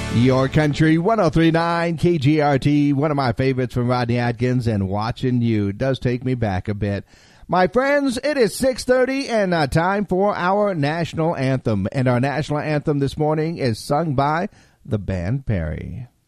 Your Country 103.9 KGRT, one of my favorites from Rodney Atkins, and Watching You does take me back a bit. My friends, it is 6:30 and time for our national anthem. And our national anthem this morning is sung by the band Perry.